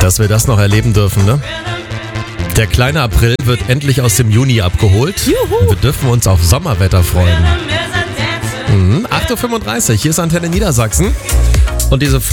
dass wir das noch erleben dürfen, ne? Der kleine April wird endlich aus dem Juni abgeholt. Juhu. Wir dürfen uns auf Sommerwetter freuen. 8.35 Uhr, hier ist Antenne Niedersachsen. Und diese